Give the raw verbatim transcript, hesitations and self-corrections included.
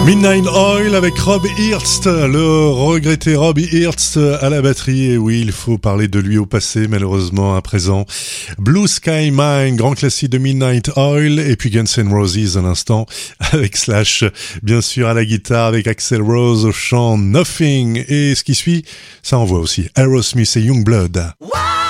Midnight Oil avec Rob Hirst, le regretté Rob Hirst à la batterie. Et oui, il faut parler de lui au passé, malheureusement à présent. Blue Sky Mine, grand classique de Midnight Oil, et puis Guns N' Roses à l'instant avec Slash, bien sûr à la guitare, avec Axl Rose au chant Nothing. Et ce qui suit, ça envoie aussi Aerosmith et Youngblood. What?